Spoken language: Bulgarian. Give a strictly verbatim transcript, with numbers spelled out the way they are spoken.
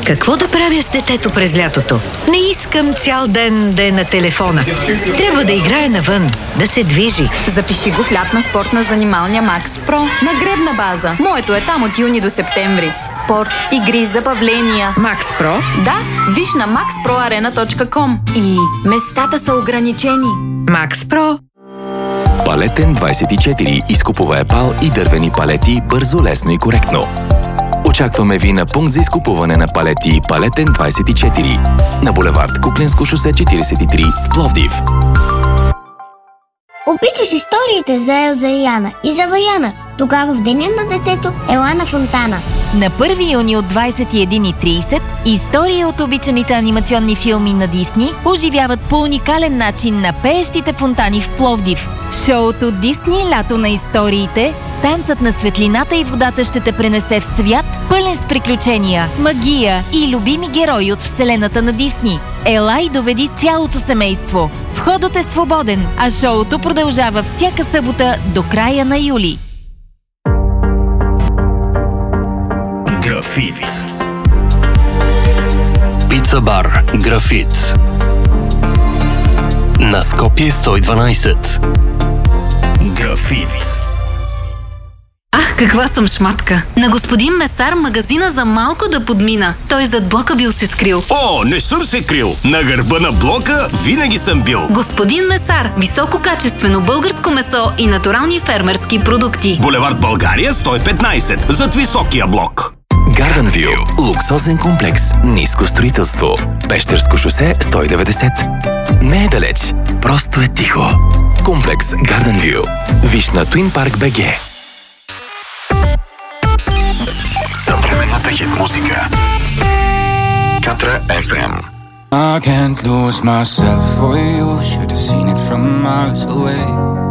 Какво да правя с детето през лятото? Не искам цял ден да е на телефона. Трябва да играе навън, да се движи. Запиши го в лятна спортна занималния Max Pro на гребна база. Моето е там от юни до септември. Спорт, игри, забавления. Max Pro? Да, виж на макс про арена точка ком. И местата са ограничени. Max Pro. Палетен двайсет и четири изкупува епал и дървени палети бързо, лесно и коректно. Очакваме ви на пункт за изкупуване на палети Палетен двайсет и четири на булевард Куклинско шосе четирийсет и три в Пловдив. Обичаш историите за Елза и Яна и за Ваяна. Тогава в деня на детето ела на фонтана. На първи юни от двайсет и една и трийсет истории от обичаните анимационни филми на Дисни оживяват по уникален начин на пеещите фонтани в Пловдив. В шоуто Дисни лято на историите танцът на светлината и водата ще те пренесе в свят, пълен с приключения, магия и любими герои от вселената на Дисни. Ела и доведи цялото семейство. Входът е свободен, а шоуто продължава всяка събота до края на юли. Графит. Пица бар Графит. На Скопие сто и дванайсет. Графит. Ах, каква съм шматка! На господин Месар магазина за малко да подмина. Той зад блока бил се скрил. О, не съм се крил! На гърба на блока винаги съм бил. Господин Месар, висококачествено българско месо и натурални фермерски продукти. Булевард България сто и петнайсет, зад високия блок. Garden View. Луксозен комплекс. Ниско строителство. Пещерско шосе сто и деветдесет. Не е далеч. Просто е тихо. Комплекс Garden View. Виж на Twin Park би джи. Съвременната хит музика. Катра еф ем. I can't lose myself for you. Should have seen it from miles away.